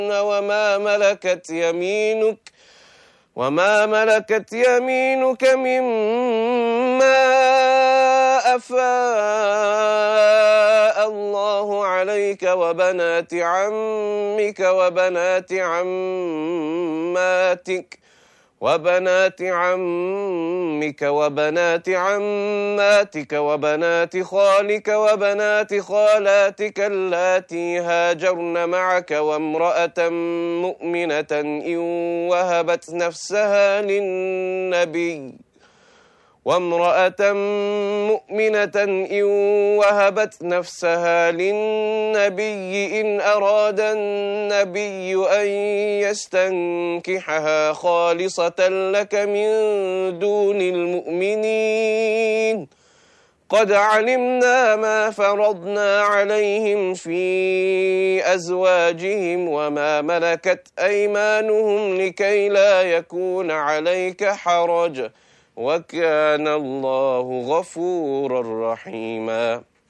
وما ملكت يمينك مما أفاء الله عليك وبنات عمك وبنات عماتك وبنات خالك وبنات خالاتك اللاتي هاجرن معك وامرأة مؤمنة إن وهبت نفسها للنبي إن أراد النبي أن يستنكحها خالصة لك من دون المؤمنين قد علمنا ما فرضنا عليهم في أزواجهم وما ملكت أيمانهم لكي لا يكون عليك حرج وكان الله غفورا رحيما.